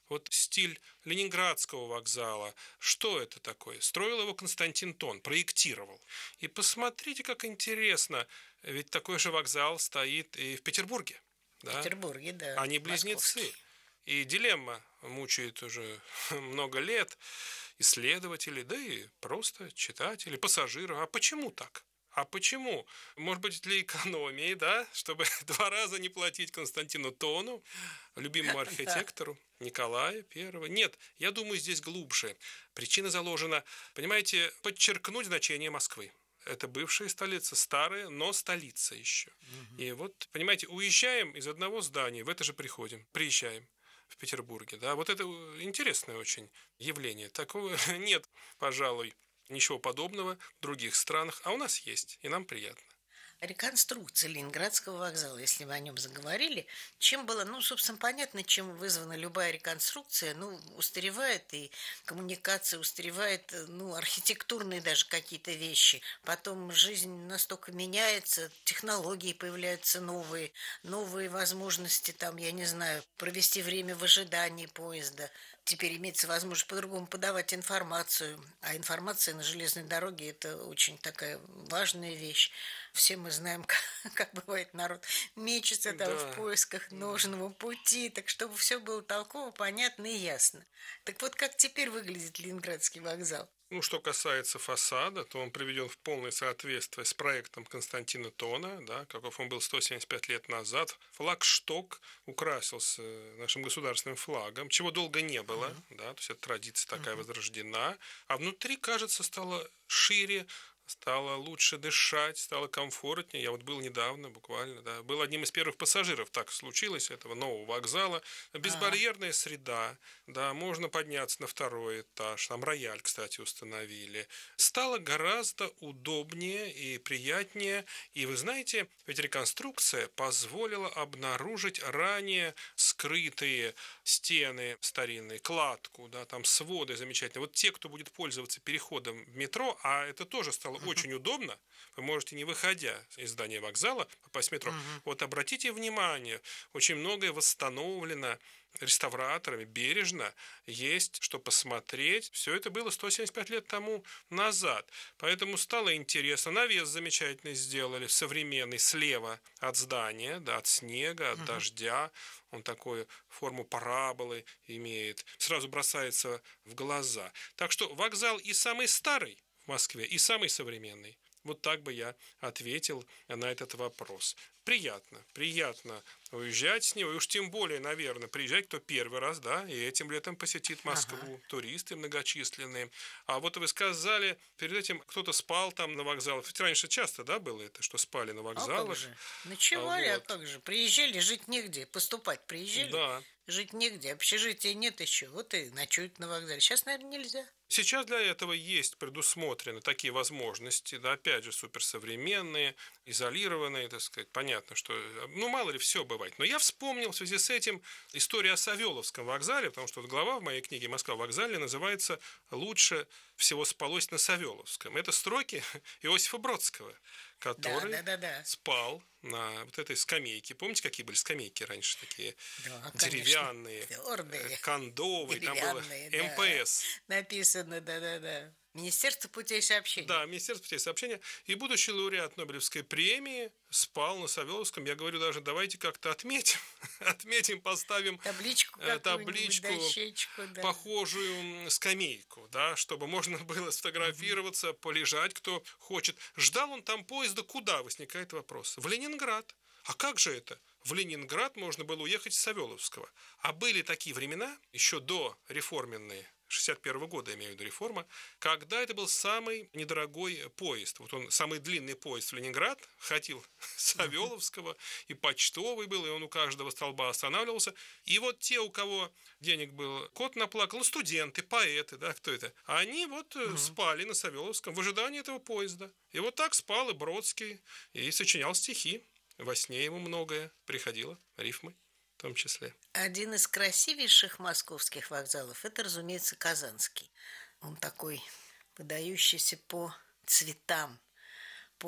Вот стиль Ленинградского вокзала, что это такое? Строил его Константин Тон, проектировал. И посмотрите, как интересно, ведь такой же вокзал стоит и в Петербурге. В Да? Петербурге, да, Они близнецы. московский. И дилемма мучает уже много лет исследователей, да и просто читателей, пассажиров. А почему так? А почему? Может быть, для экономии, да? Чтобы 2 раза не платить Константину Тону, любимому Да. архитектору Николая I. Нет, я думаю, здесь глубже. Причина заложена, понимаете, подчеркнуть значение Москвы. Это бывшая столица, старая, но столица еще. И вот, понимаете, уезжаем из одного здания, в это же приходим, приезжаем в Петербурге. Да? Вот это интересное очень явление. Такого нет, пожалуй, ничего подобного в других странах, а у нас есть, и нам приятно. Реконструкция Ленинградского вокзала, если мы о нем заговорили, чем было, ну, собственно, понятно, чем вызвана любая реконструкция, ну, устаревает и коммуникация, устаревает, ну, архитектурные даже какие-то вещи. Потом жизнь настолько меняется, технологии появляются новые, новые возможности, там, я не знаю, провести время в ожидании поезда. Теперь имеется возможность по-другому подавать информацию, а информация на железной дороге – это очень такая важная вещь. Все мы знаем, как бывает народ мечется там в Да, поисках нужного пути, так чтобы все было толково, понятно и ясно. Так вот, как теперь выглядит Ленинградский вокзал? ну, что касается фасада, то он приведен в полное соответствие с проектом Константина Тона, да, каков он был 175 лет назад. Флагшток украсился нашим государственным флагом, чего долго не было, да, то есть эта традиция такая возрождена. А внутри, кажется, стало шире, стало лучше дышать, стало комфортнее. Я вот был недавно, буквально, да, был одним из первых пассажиров, так случилось, этого нового вокзала. А, Безбарьерная среда, да, можно подняться на 2 этаж, там рояль, кстати, установили. Стало гораздо удобнее и приятнее. И вы знаете, ведь реконструкция позволила обнаружить ранее скрытые стены старинные, кладку, да, там своды замечательные. Вот те, кто будет пользоваться переходом в метро, а это тоже стало очень удобно, вы можете, не выходя из здания вокзала, попасть в метро. Вот обратите внимание, очень многое восстановлено реставраторами, бережно, есть что посмотреть. Все это было 175 лет тому назад. Поэтому стало интересно. Навес замечательный сделали, современный, слева от здания, да, от снега, от дождя. Он такую форму параболы имеет. Сразу бросается в глаза. Так что вокзал и самый старый в Москве, и самый современный. Вот так бы я ответил на этот вопрос. Приятно, приятно уезжать с него, и уж тем более, наверное, приезжать кто первый раз, да, и этим летом посетит ага. Москву, туристы многочисленные. А вот вы сказали, перед этим кто-то спал там на вокзалах. Ведь раньше часто, да, было это, что спали на А как вокзалах. же? Ночевали, а Вот, как же? Приезжали, жить негде. Поступать приезжали, да. жить негде. Общежития нет еще. Вот и ночуют на вокзале. Сейчас, наверное, нельзя. Сейчас для этого есть предусмотрены такие возможности, да, опять же, суперсовременные, изолированные, так сказать, понятно, что, ну, мало ли, все бывает. Но я вспомнил в связи с этим историю о Савеловском вокзале, потому что вот глава в моей книге «Москва вокзальная» называется «Лучше всего спалось на Савеловском». Это строки Иосифа Бродского, Да, который да, да, да. спал на вот этой скамейке. Помните, какие были скамейки раньше такие Да, конечно. деревянные, Твердые, кондовые, там было деревянные, да. МПС. Написано, да, да, да. Министерство путей сообщения. Да, Министерство путей сообщения. И будущий лауреат Нобелевской премии спал на Савеловском. Я говорю даже, давайте как-то отметим. Отметим, поставим Табличку какую-нибудь, табличку, дощечку, да. похожую скамейку, да, чтобы можно было сфотографироваться, полежать, кто хочет. Ждал он там поезда куда, возникает вопрос. В Ленинград. А как же это? В Ленинград можно было уехать с Савеловского. А были такие времена, еще до реформенные, 61 года, я имею в виду реформа, когда это был самый недорогой поезд. Вот он, самый длинный поезд в Ленинград, ходил с Савеловского, и почтовый был, и он у каждого столба останавливался. И вот те, у кого денег был, кот наплакал, ну, студенты, поэты, да, кто это, они вот спали на Савеловском в ожидании этого поезда. И вот так спал и Бродский, и сочинял стихи. Во сне ему многое приходило, рифмы в том числе. Один из красивейших московских вокзалов – это, разумеется, Казанский. Он такой выдающийся по цветам, по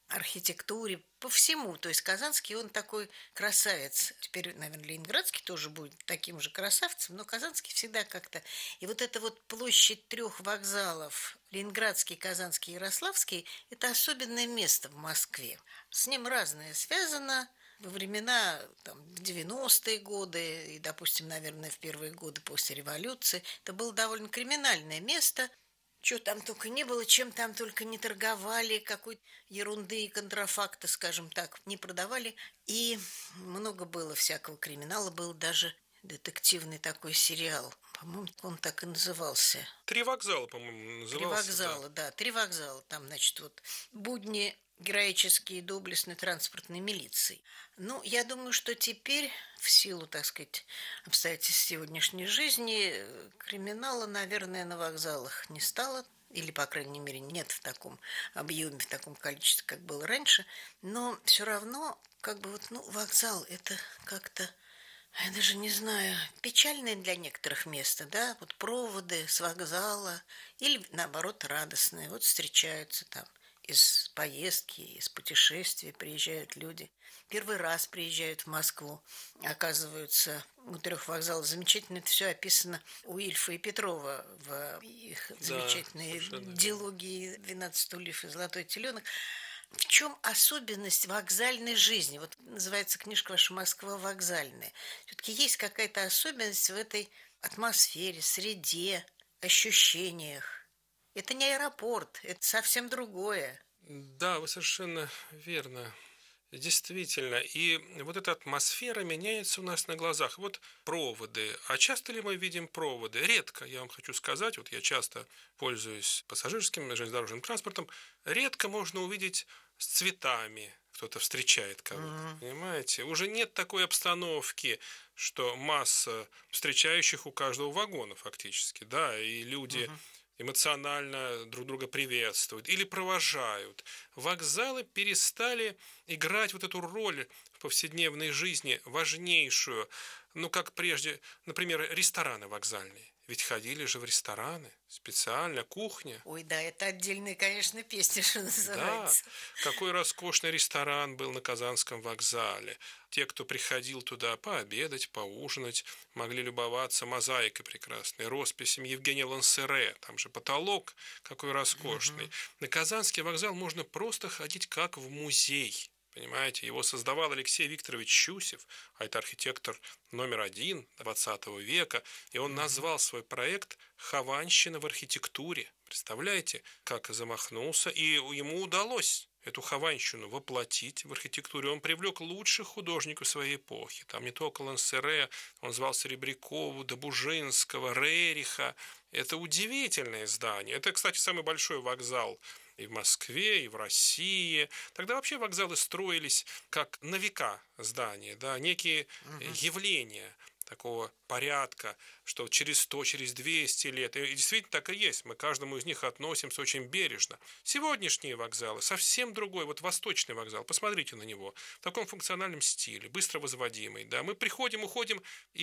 архитектуре, по всему. То есть Казанский, он такой красавец. Теперь, наверное, Ленинградский тоже будет таким же красавцем, но Казанский всегда как-то... И вот эта вот площадь трех вокзалов, Ленинградский, Казанский, Ярославский, это особенное место в Москве. С ним разное связано. Во времена там, в 90-е годы и, допустим, наверное, в первые годы после революции это было довольно криминальное место. Чего там только не было, чем там только не торговали, какой ерунды и контрафакта, скажем так, не продавали. И много было всякого криминала, был даже детективный такой сериал. По-моему, он так и назывался. «Три вокзала», по-моему, Три назывался. вокзала, да, три вокзала. Там, значит, вот будни героические доблестной транспортной милиции. Ну, я думаю, что теперь, в силу, так сказать, обстоятельств сегодняшней жизни, криминала, наверное, на вокзалах не стало, или, по крайней мере, нет в таком объеме, в таком количестве, как было раньше, но все равно, как бы вот, ну, вокзал, это как-то, я даже не знаю, печальное для некоторых место, да, вот проводы с вокзала, или, наоборот, радостные, вот встречаются там из поездки, из путешествий приезжают люди. Первый раз приезжают в Москву, оказываются у трех вокзалов. Замечательно это все описано у Ильфа и Петрова в их замечательной дилогии «12 стульев и золотой теленок». В чем особенность вокзальной жизни? Вот называется книжка ваша «Москва вокзальная». Все-таки есть какая-то особенность в этой атмосфере, среде, ощущениях. Это не аэропорт, это совсем другое. Да, вы совершенно верно. Действительно, и вот эта атмосфера меняется у нас на глазах. Вот проводы. А часто ли мы видим проводы? Редко, я вам хочу сказать. Вот я часто пользуюсь пассажирским железнодорожным транспортом. Редко можно увидеть с цветами. Кто-то встречает кого-то, понимаете? Уже нет такой обстановки, что масса встречающих у каждого вагона фактически, да, и люди эмоционально друг друга приветствуют или провожают. Вокзалы перестали играть вот эту роль в повседневной жизни, важнейшую, ну, как прежде, например, рестораны вокзальные. Ведь ходили же в рестораны, специально, кухня. Ой, да, это отдельная, конечно, песня, что называется. Да, какой роскошный ресторан был на Казанском вокзале. Те, кто приходил туда пообедать, поужинать, могли любоваться мозаикой прекрасной, росписями Евгения Лансере. Там же потолок какой роскошный. На Казанский вокзал можно просто ходить как в музей. Понимаете, его создавал Алексей Викторович Щусев, а это архитектор номер один XX века, и он назвал свой проект «Хованщина в архитектуре». Представляете, как замахнулся, и ему удалось эту хованщину воплотить в архитектуре. Он привлек лучших художников своей эпохи. Там не только Лансере, он звал Серебрякову, Добужинского, Рериха. Это удивительное здание. Это, кстати, самый большой вокзал и в Москве, и в России. Тогда вообще вокзалы строились как на века здания, да, некие явления такого порядка, что через 100, через 200 лет, и действительно так и есть, мы к каждому из них относимся очень бережно. Сегодняшние вокзалы совсем другой, вот восточный вокзал, посмотрите на него, в таком функциональном стиле, быстро возводимый, да, мы приходим, уходим,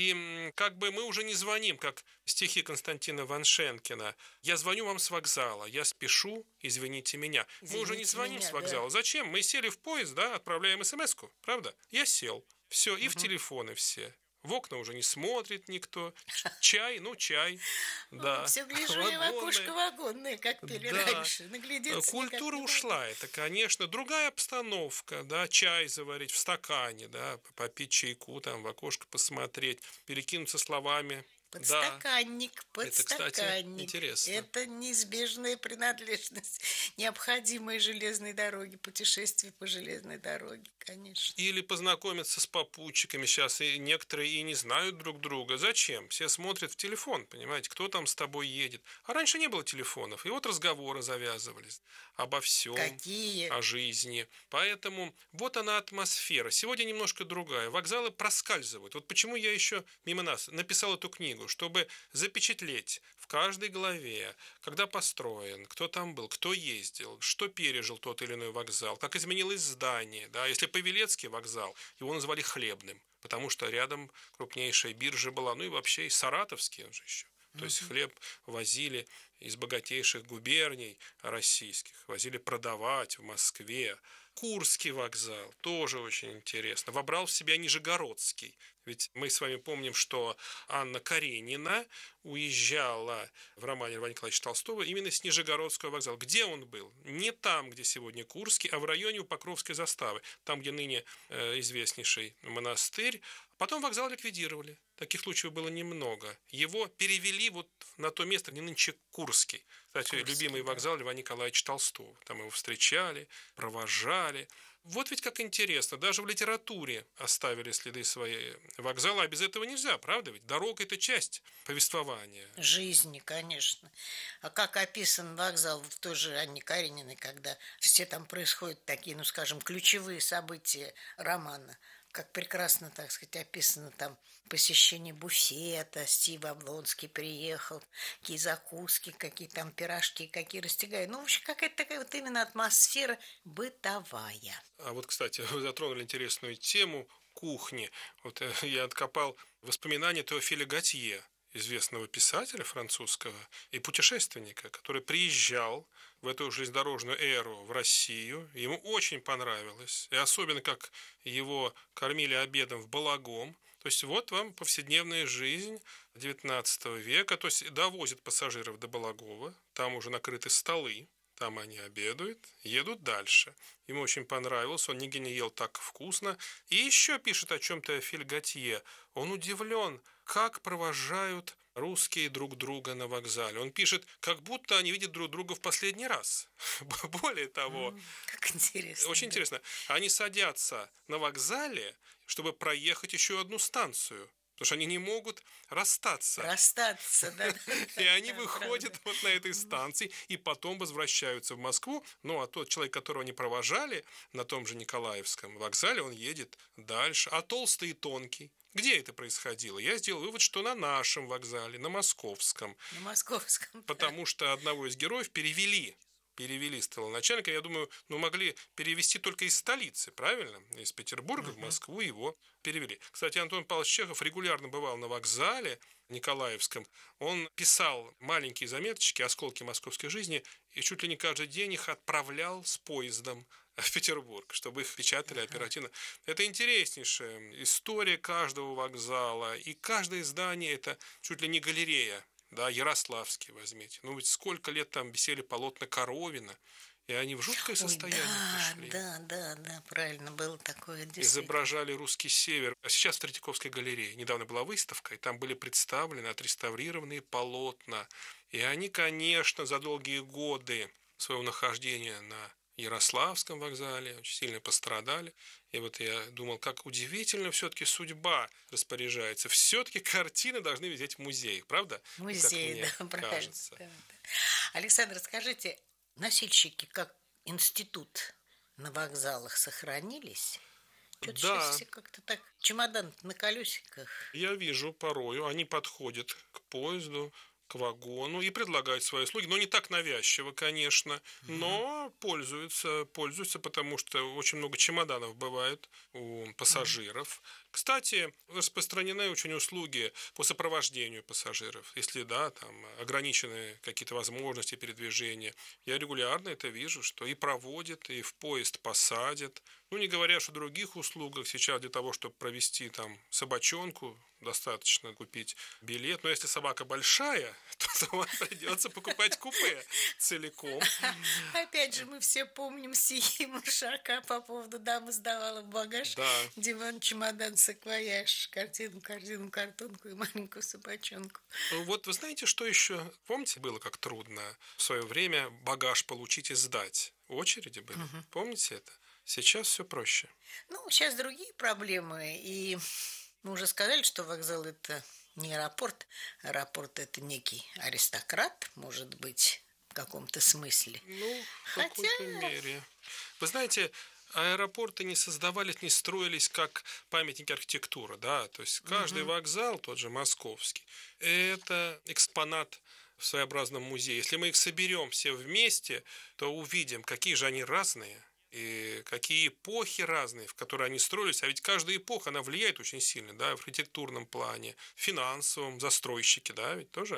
и как бы мы уже не звоним, как стихи Константина Ваншенкина, я звоню вам с вокзала, я спешу, извините меня. Мы уже не звоним с вокзала, да. Зачем? Мы сели в поезд, да, отправляем смс-ку, правда? Я сел, все, и в телефоны все. В окна уже не смотрит никто. Чай, ну чай. Да. Все гляжу я в окошко вагонное, как пели раньше. Наглядеться культура ушла. Это, конечно, другая обстановка. Да, чай заварить в стакане, да, попить чайку, там в окошко посмотреть, перекинуться словами. Подстаканник, да. Это, кстати, интересно. Это неизбежная принадлежность необходимой железной дороги, путешествий по железной дороге, конечно. Или познакомиться с попутчиками. Сейчас и некоторые и не знают друг друга. Зачем? Все смотрят в телефон, понимаете, кто там с тобой едет. А раньше не было телефонов, и вот разговоры завязывались обо всем. Какие? О жизни. Поэтому вот она атмосфера. Сегодня немножко другая. Вокзалы проскальзывают. Вот почему я еще мимо нас написал эту книгу, чтобы запечатлеть в каждой главе, когда построен, кто там был, кто ездил, что пережил тот или иной вокзал, как изменилось здание. Да? Если Павелецкий вокзал, его назвали Хлебным, потому что рядом крупнейшая биржа была, ну и вообще и Саратовский он же еще. То есть хлеб возили из богатейших губерний российских, возили продавать в Москве. Курский вокзал, тоже очень интересно, вобрал в себя Нижегородский. Ведь мы с вами помним, что Анна Каренина уезжала в романе Льва Николаевича Толстого именно с Нижегородского вокзала. Где он был? Не там, где сегодня Курский, а в районе у Покровской заставы, там, где ныне известнейший монастырь. Потом вокзал ликвидировали. Таких случаев было немного. Его перевели вот на то место, где нынче Курский. Кстати, Курский, любимый вокзал Льва Николаевича Толстого. Там его встречали, провожали. Вот ведь как интересно, даже в литературе оставили следы свои вокзала, а без этого нельзя, правда ведь? Дорога – это часть повествования. Жизни, конечно. А как описан вокзал в той же Анне Карениной, когда все там происходят такие, ну, скажем, ключевые события романа, как прекрасно, так сказать, описано там посещение буфета, Стив Облонский приехал, какие закуски, какие там пирожки, какие растягают. Ну, в общем, какая-то такая вот именно атмосфера бытовая. А вот, кстати, вы затронули интересную тему кухни. Вот я откопал воспоминания Теофиля Готье, известного писателя французского и путешественника, который приезжал в эту железнодорожную эру в Россию. Ему очень понравилось. И особенно, как его кормили обедом в Балагом. То есть вот вам повседневная жизнь XIX века. То есть довозят пассажиров до Балагова. Там уже накрыты столы. Там они обедают, едут дальше. Ему очень понравилось, он нигде не ел так вкусно. И еще пишет о чем Теофиль Готье. Он удивлен, как провожают русские друг друга на вокзале. Он пишет, как будто они видят друг друга в последний раз. Более того, Как интересно. очень да. интересно, они садятся на вокзале, чтобы проехать еще одну станцию. Потому что они не могут расстаться. Расстаться, да. И они выходят вот на этой станции и потом возвращаются в Москву. Ну, а тот человек, которого они провожали на том же Николаевском вокзале, он едет дальше. А толстый и тонкий? Где это происходило? Я сделал вывод, что на нашем вокзале, на московском. На московском. Потому что одного из героев перевели столоначальника, я думаю, могли перевести только из столицы, правильно? Из Петербурга в Москву его перевели. Кстати, Антон Павлович Чехов регулярно бывал на вокзале Николаевском. Он писал маленькие заметочки, осколки московской жизни, и чуть ли не каждый день их отправлял с поездом в Петербург, чтобы их печатали оперативно. Это интереснейшая история каждого вокзала, и каждое здание – это чуть ли не галерея. Да, Ярославский возьмите. Ну ведь сколько лет там висели полотна Коровина, и они в жуткое состояние пришли. Да, правильно, было такое. Изображали русский север. А сейчас в Третьяковской галерее недавно была выставка, и там были представлены отреставрированные полотна. И они, конечно, за долгие годы своего нахождения на Ярославском вокзале очень сильно пострадали. И вот я думал, как удивительно все-таки судьба распоряжается. Все-таки картины должны висеть в музеях, правда? Музей, да, правильно. кажется. Да. Александр, скажите, носильщики как институт на вокзалах сохранились? Что-то Да. сейчас все как-то так... Чемодан на колесиках. Я вижу порою, они подходят к поезду, к вагону и предлагают свои услуги, но не так навязчиво, конечно, но пользуются, потому что очень много чемоданов бывает у пассажиров. Кстати, распространены очень услуги по сопровождению пассажиров, если, да, там ограничены какие-то возможности передвижения. Я регулярно это вижу, что и проводят, и в поезд посадят. Ну, не говоря уж о других услугах, сейчас для того, чтобы провести там собачонку, достаточно купить билет. Но если собака большая, то вам придется покупать купе целиком. Опять же, мы все помним стихи Маршака по поводу дамы сдавала в багаж Да. диван, чемодан, саквояж, картину, картонку и маленькую собачонку. Ну, вот вы знаете, что еще? Помните, было как трудно в свое время багаж получить и сдать? Очереди были. Помните это? Сейчас все проще. Ну, сейчас другие проблемы, и мы уже сказали, что вокзал – это не аэропорт. Аэропорт – это некий аристократ, может быть, в каком-то смысле. Ну, в какой-то мере. Вы знаете, аэропорты не создавались, не строились как памятники архитектуры, да, то есть каждый вокзал, тот же московский, это экспонат в своеобразном музее. Если мы их соберем все вместе, то увидим, какие же они разные, и какие эпохи разные, в которые они строились. А ведь каждая эпоха, она влияет очень сильно, да, в архитектурном плане, в финансовом, застройщики, да, ведь тоже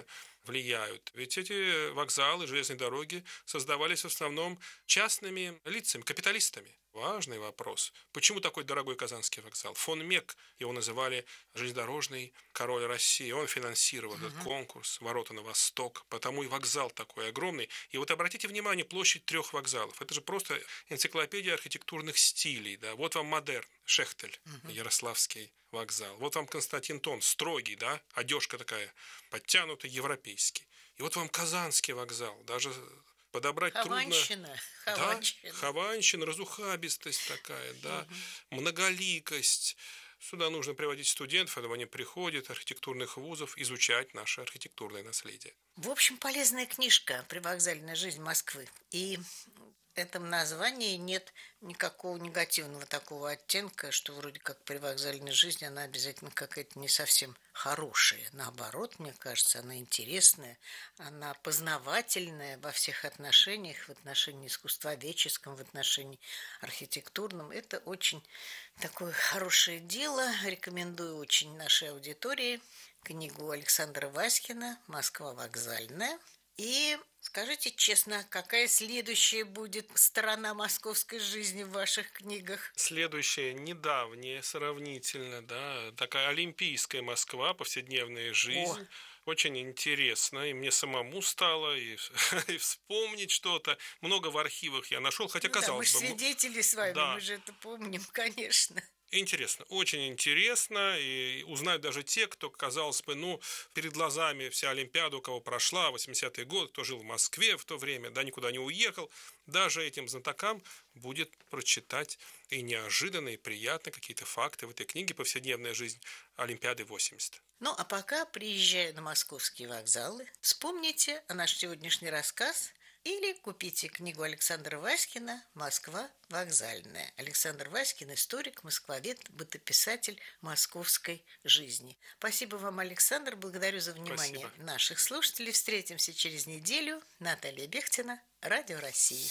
влияют? Ведь эти вокзалы, железные дороги создавались в основном частными лицами, капиталистами. Важный вопрос. Почему такой дорогой Казанский вокзал? Фон Мек, его называли железнодорожный король России. Он финансировал этот конкурс «Ворота на восток». Потому и вокзал такой огромный. И вот обратите внимание, площадь 3 вокзалов. Это же просто энциклопедия архитектурных стилей. Да? Вот вам модерн, Шехтель, Ярославский вокзал. Вот вам Константин-Тон, строгий, да, одежка такая, подтянутый, европейский. И вот вам Казанский вокзал, даже подобрать Хованщина, трудно. Хованщина. Да, хованщина, разухабистость такая, да, многоликость. Сюда нужно приводить студентов, а они приходят, архитектурных вузов, изучать наше архитектурное наследие. В общем, полезная книжка «Привокзальная жизнь Москвы». И в этом названии нет никакого негативного такого оттенка, что вроде как привокзальная жизнь, она обязательно какая-то не совсем хорошая. Наоборот, мне кажется, она интересная, она познавательная во всех отношениях, в отношении искусствоведческом, в отношении архитектурном. Это очень такое хорошее дело. Рекомендую очень нашей аудитории книгу Александра Васькина «Москва вокзальная». И скажите честно, какая следующая будет сторона московской жизни в ваших книгах? Следующая, недавняя сравнительно, да, такая олимпийская Москва, повседневная жизнь. Очень интересно, и мне самому стало, и вспомнить что-то. Много в архивах я нашел, хотя, казалось бы... Мы же свидетели с вами, да. Мы же это помним, конечно. Интересно, очень интересно, и узнают даже те, кто, казалось бы, перед глазами вся Олимпиада, у кого прошла, 80-й год, кто жил в Москве в то время, да, никуда не уехал, даже этим знатокам будет прочитать и неожиданно, и приятно какие-то факты в этой книге «Повседневная жизнь Олимпиады 80». Ну, а пока, приезжая на московские вокзалы, вспомните о наш сегодняшний рассказ или купите книгу Александра Васькина «Москва вокзальная». Александр Васькин – историк, москвовед, бытописатель московской жизни. Спасибо вам, Александр. Благодарю за внимание наших слушателей. Встретимся через неделю. Наталья Бехтина, Радио России.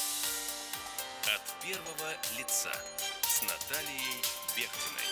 От первого лица с Натальей Бехтиной.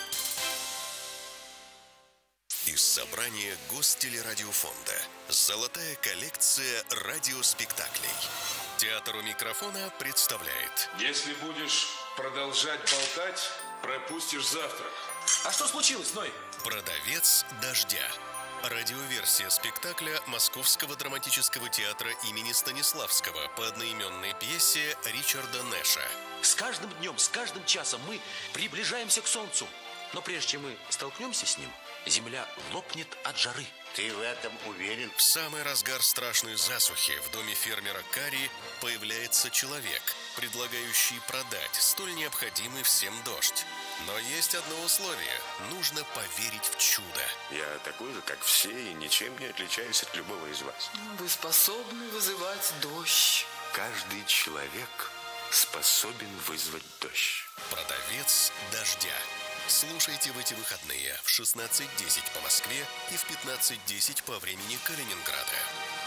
Из собрания Гостелерадиофонда «Золотая коллекция радиоспектаклей». Театр у микрофона представляет. Если будешь продолжать болтать, пропустишь завтрак. А что случилось, Ной? «Продавец дождя». Радиоверсия спектакля Московского драматического театра имени Станиславского по одноименной пьесе Ричарда Нэша. С каждым днем, с каждым часом мы приближаемся к солнцу. Но прежде чем мы столкнемся с ним, земля лопнет от жары. Ты в этом уверен? В самый разгар страшной засухи в доме фермера Кари появляется человек, предлагающий продать столь необходимый всем дождь. Но есть одно условие – нужно поверить в чудо. Я такой же, как все, и ничем не отличаюсь от любого из вас. Вы способны вызывать дождь. Каждый человек способен вызвать дождь. Продавец дождя. Слушайте в эти выходные в 16:10 по Москве и в 15:10 по времени Калининграда.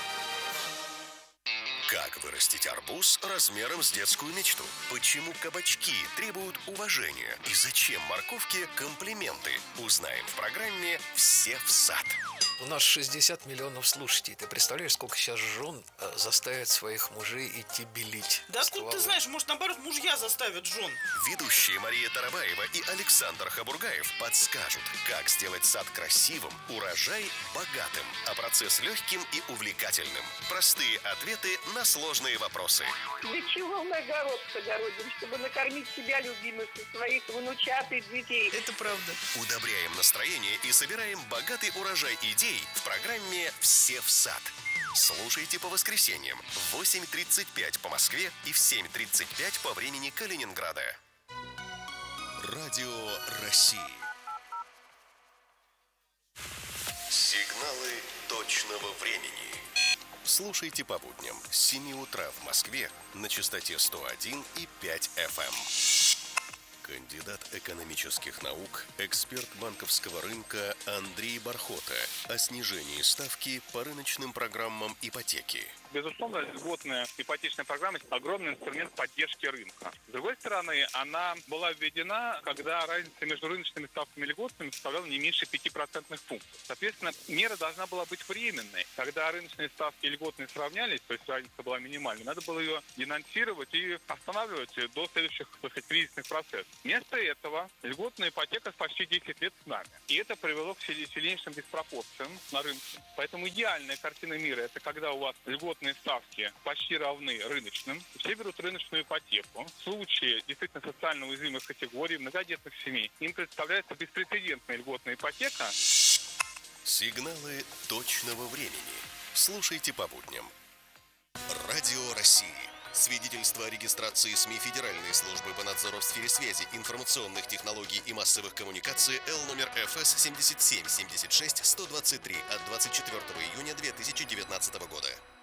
Как вырастить арбуз размером с детскую мечту? Почему кабачки требуют уважения? И зачем морковке комплименты? Узнаем в программе «Все в сад». У нас 60 миллионов слушателей. Ты представляешь, сколько сейчас жен заставят своих мужей идти белить? Да откуда ты знаешь, может, наоборот, мужья заставят жен? Ведущие Мария Тарабаева и Александр Хабургаев подскажут, как сделать сад красивым, урожай богатым, а процесс легким и увлекательным. Простые ответы на сложные вопросы. Для чего мы огород-то огородим? Чтобы накормить себя любимых и своих внучат и детей. Это правда. Удобряем настроение и собираем богатый урожай идей в программе «Все в сад». Слушайте по воскресеньям в 8:35 по Москве и в 7:35 по времени Калининграда. Радио России. Сигналы точного времени. Слушайте по будням с 7 утра в Москве на частоте 101,5 FM. Кандидат экономических наук, эксперт банковского рынка Андрей Бархота о снижении ставки по рыночным программам ипотеки. Безусловно, льготная ипотечная программа – огромный инструмент поддержки рынка. С другой стороны, она была введена, когда разница между рыночными ставками и льготными составляла не меньше 5% пунктов. Соответственно, мера должна была быть временной. Когда рыночные ставки и льготные сравнялись, то есть разница была минимальной, надо было ее денонсировать и останавливать до следующих, так сказать, кризисных процессов. Вместо этого льготная ипотека почти 10 лет с нами. И это привело к сильнейшим диспропорциям на рынке. Поэтому идеальная картина мира – это когда у вас льготные ставки почти равны рыночным, все берут рыночную ипотеку. В случае действительно социально уязвимых категорий, многодетных семей, им представляется беспрецедентная льготная ипотека. Сигналы точного времени. Слушайте по будням. Радио России. Свидетельство о регистрации СМИ Федеральной службы по надзору в сфере связи, информационных технологий и массовых коммуникаций Л номер ФС 77 76 123 от 24 июня 2019 года.